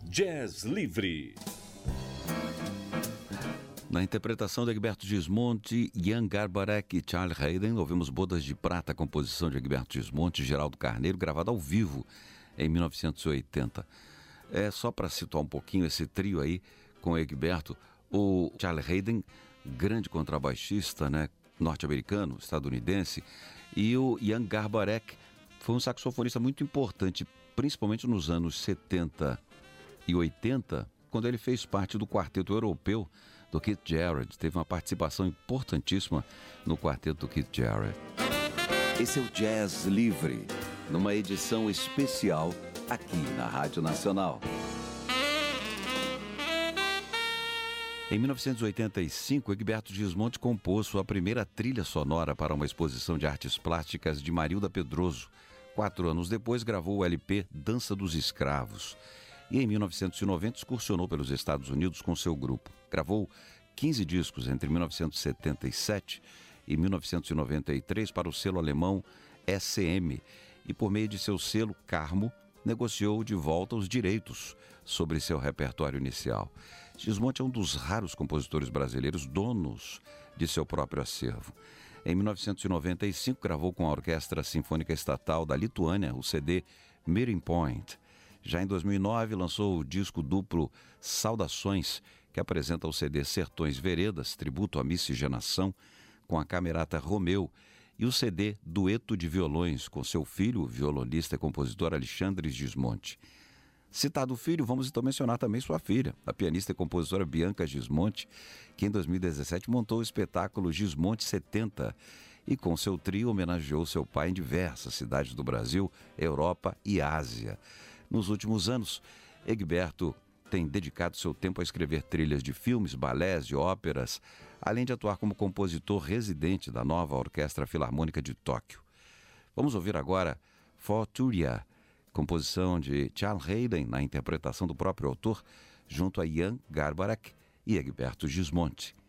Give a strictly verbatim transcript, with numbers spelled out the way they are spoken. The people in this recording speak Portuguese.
Jazz Livre. Na interpretação de Egberto Gismonti, Jan Garbarek e Charles Haydn, ouvimos Bodas de Prata, composição de Egberto Gismonti e Geraldo Carneiro, gravada ao vivo em mil novecentos e oitenta. É só para situar um pouquinho esse trio aí com Egberto, o Charles Haydn, grande contrabaixista, né, norte-americano, estadunidense, e o Jan Garbarek foi um saxofonista muito importante, principalmente nos anos setenta e oitenta, quando ele fez parte do quarteto europeu do Keith Jarrett. Teve uma participação importantíssima no quarteto do Keith Jarrett. Esse é o Jazz Livre, numa edição especial aqui na Rádio Nacional. Em mil novecentos e oitenta e cinco, Egberto Gismonti compôs sua primeira trilha sonora para uma exposição de artes plásticas de Marilda Pedroso. Quatro anos depois, gravou o L P Dança dos Escravos. E em mil novecentos e noventa, excursionou pelos Estados Unidos com seu grupo. Gravou quinze discos entre mil novecentos e setenta e sete e mil novecentos e noventa e três para o selo alemão S M. E por meio de seu selo Carmo, negociou de volta os direitos sobre seu repertório inicial. Gismonti é um dos raros compositores brasileiros donos de seu próprio acervo. Em mil novecentos e noventa e cinco, gravou com a Orquestra Sinfônica Estatal da Lituânia o C D Meeting Point. Já em dois mil e nove, lançou o disco duplo Saudações, que apresenta o C D Sertões Veredas, tributo à miscigenação, com a Camerata Romeu, e o C D Dueto de Violões, com seu filho, o violonista e compositor Alexandre Gismonti. Citado o filho, vamos então mencionar também sua filha, a pianista e compositora Bianca Gismonti, que em dois mil e dezessete montou o espetáculo Gismonti setenta e com seu trio homenageou seu pai em diversas cidades do Brasil, Europa e Ásia. Nos últimos anos, Egberto tem dedicado seu tempo a escrever trilhas de filmes, balés e óperas, além de atuar como compositor residente da nova Orquestra Filarmônica de Tóquio. Vamos ouvir agora Forturia, composição de Charles Haydn na interpretação do próprio autor, junto a Jan Garbarek e Egberto Gismonti.